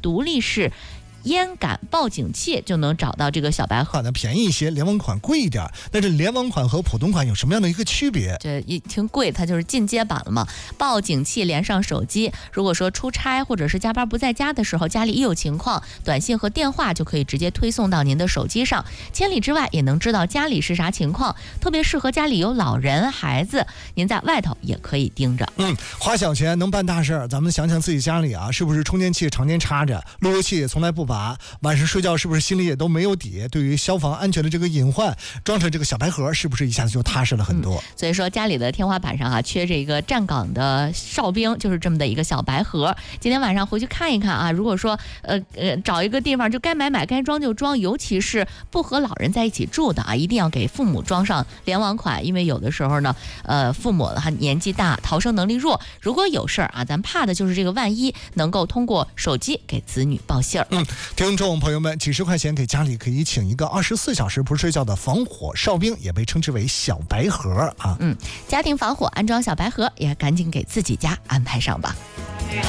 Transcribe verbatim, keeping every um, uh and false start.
独立式烟感报警器就能找到这个小白盒。 款呢便宜一些，联网款贵一点。但是联网款和普通款有什么样的一个区别？ 这一挺贵，它就是进阶版了嘛。报警器连上手机，如果说出差或者是加班不在家的时候，家里一有情况，短信和电话就可以直接推送到您的手机上，千里之外也能知道家里是啥情况。特别适合家里有老人、孩子，您在外头也可以盯着。 嗯，花小钱能办大事儿。咱们想想自己家里啊，是不是充电器常年插着，路由器也从来不拔，晚上睡觉是不是心里也都没有底？对于消防安全的这个隐患，装上这个小白盒，是不是一下子就踏实了很多？ 嗯、所以说家里的天花板上啊，缺着一个站岗的哨兵，就是这么的一个小白盒。今天晚上回去看一看啊，如果说呃呃找一个地方就该买买，该装就装，尤其是不和老人在一起住的啊，一定要给父母装上联网款，因为有的时候呢，呃，父母他年纪大，逃生能力弱，如果有事儿啊，咱怕的就是这个万一能够通过手机给子女报信儿。 嗯，听众朋友们，几十块钱给家里可以请一个二十四小时不睡觉的防火哨兵，也被称之为小白盒啊。 嗯，家庭防火安装小白盒，也赶紧给自己家安排上吧。